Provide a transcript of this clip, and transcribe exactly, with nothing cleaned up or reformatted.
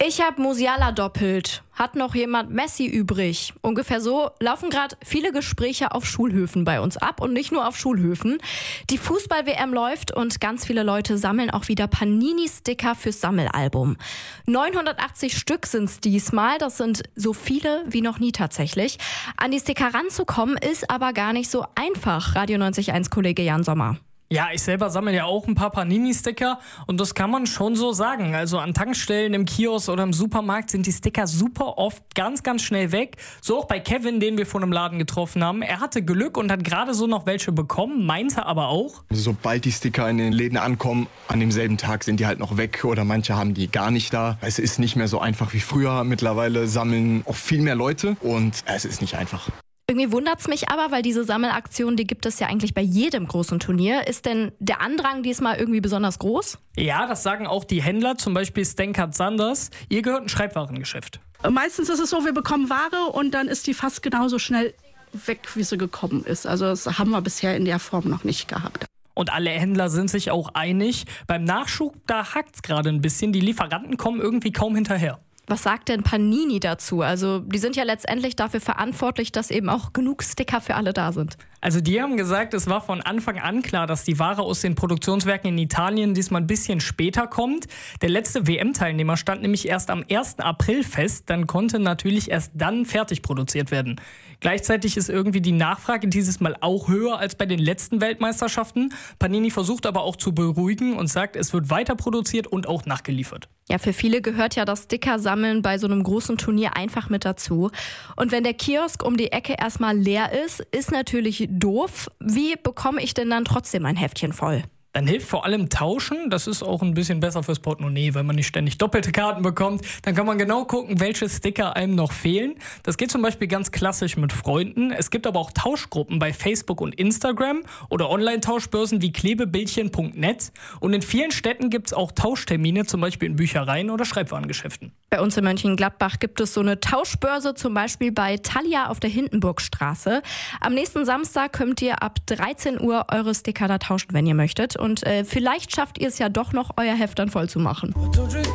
Ich habe Musiala doppelt. Hat noch jemand Messi übrig? Ungefähr so laufen gerade viele Gespräche auf Schulhöfen bei uns ab und nicht nur auf Schulhöfen. Die Fußball-W M läuft und ganz viele Leute sammeln auch wieder Panini-Sticker fürs Sammelalbum. neunhundertachtzig Stück sind es diesmal. Das sind so viele wie noch nie tatsächlich. An die Sticker ranzukommen ist aber gar nicht so einfach. Radio neunzig Komma eins Kollege Jan Sommer. Ja, ich selber sammle ja auch ein paar Panini-Sticker und das kann man schon so sagen. Also an Tankstellen, im Kiosk oder im Supermarkt sind die Sticker super oft ganz, ganz schnell weg. So auch bei Kevin, den wir vor einem Laden getroffen haben. Er hatte Glück und hat gerade so noch welche bekommen, meinte aber auch: Sobald die Sticker in den Läden ankommen, an demselben Tag sind die halt noch weg oder manche haben die gar nicht da. Es ist nicht mehr so einfach wie früher. Mittlerweile sammeln auch viel mehr Leute und es ist nicht einfach. Irgendwie wundert's mich aber, weil diese Sammelaktion, die gibt es ja eigentlich bei jedem großen Turnier. Ist denn der Andrang diesmal irgendwie besonders groß? Ja, das sagen auch die Händler, zum Beispiel Stenkat Sanders. Ihr gehört ein Schreibwarengeschäft. Meistens ist es so, wir bekommen Ware und dann ist die fast genauso schnell weg, wie sie gekommen ist. Also das haben wir bisher in der Form noch nicht gehabt. Und alle Händler sind sich auch einig. Beim Nachschub, da hakt's gerade ein bisschen. Die Lieferanten kommen irgendwie kaum hinterher. Was sagt denn Panini dazu? Also die sind ja letztendlich dafür verantwortlich, dass eben auch genug Sticker für alle da sind. Also die haben gesagt, es war von Anfang an klar, dass die Ware aus den Produktionswerken in Italien diesmal ein bisschen später kommt. Der letzte W M-Teilnehmer stand nämlich erst am ersten April fest. Dann konnte natürlich erst dann fertig produziert werden. Gleichzeitig ist irgendwie die Nachfrage dieses Mal auch höher als bei den letzten Weltmeisterschaften. Panini versucht aber auch zu beruhigen und sagt, es wird weiter produziert und auch nachgeliefert. Ja, für viele gehört ja das Sticker-Sammeln bei so einem großen Turnier einfach mit dazu. Und wenn der Kiosk um die Ecke erstmal leer ist, ist natürlich doof. Wie bekomme ich denn dann trotzdem ein Heftchen voll? Dann hilft vor allem Tauschen. Das ist auch ein bisschen besser fürs Portemonnaie, weil man nicht ständig doppelte Karten bekommt. Dann kann man genau gucken, welche Sticker einem noch fehlen. Das geht zum Beispiel ganz klassisch mit Freunden. Es gibt aber auch Tauschgruppen bei Facebook und Instagram oder Online-Tauschbörsen wie klebebildchen punkt net. Und in vielen Städten gibt es auch Tauschtermine, zum Beispiel in Büchereien oder Schreibwarengeschäften. Bei uns in Mönchengladbach gibt es so eine Tauschbörse, zum Beispiel bei Thalia auf der Hindenburgstraße. Am nächsten Samstag könnt ihr ab dreizehn Uhr eure Sticker da tauschen, wenn ihr möchtet. Und äh, vielleicht schafft ihr es ja doch noch, euer Heft dann voll zu machen.